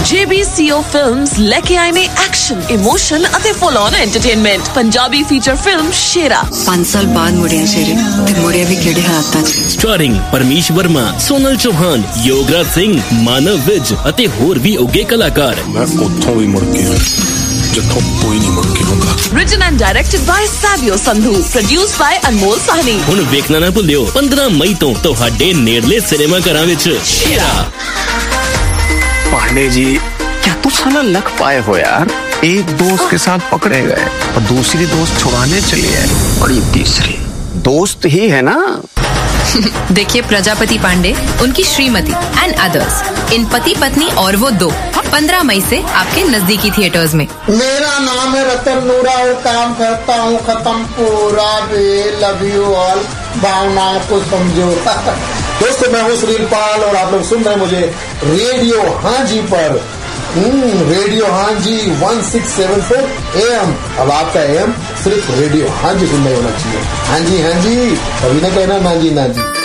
JBCO Films लेके आए ने एक्शन, इमोशन ਅਤੇ full on entertainment Punjabi feature film शेरा। 5 साल बाद मुड़िया शेरे ते मुड़िया भी केड़े हालातां च। स्टारिंग परमीश वर्मा, सोनल चौहान, योगराज सिंह, मानव विज ਅਤੇ ਹੋਰ ਵੀ ਉੱਗੇ ਕਲਾਕਾਰ। मैं ਉੱਥੋਂ ਵੀ ਮੁੜ ਕੇ ਜਿੱਥੋਂ ਕੋਈ ਨਹੀਂ ਮੁੜ ਕੇ ਹੁੰਦਾ। Written and directed by Savio Sandhu, produced by Anmol Sahni। ਹੁਣ ਵੇਖਣਾ ਨਾ ਭੁੱਲਿਓ 15 ਮਈ ਤੋਂ ਤੁਹਾਡੇ ਨੇੜਲੇ ਸਿਨੇਮਾ ਘਰਾਂ ਵਿੱਚ शेरा। पांडे जी, क्या तू साला लक पाए हो यार? एक दोस्त के साथ पकड़े गए और दूसरी दोस्त छुड़ाने चली है और ये तीसरी दोस्त ही है ना। देखिए प्रजापति पांडे, उनकी श्रीमती एंड अदर्स, इन पति पत्नी और वो 2 15 मई से आपके नजदीकी थिएटर्स में। मेरा नाम है रतन नूरा और काम करता हूँ खत्म पूरा भी लव यू ऑल, भावनाओं को समझो। दोस्तों मैं हूँ सुनील पाल और आप लोग सुन रहे हैं मुझे रेडियो हाँ जी पर। रेडियो हाँ जी 1674 AM। अब आपका AM सिर्फ रेडियो हाँ जी सुनने होना चाहिए। हाँ जी कभी ना कहना ना जी।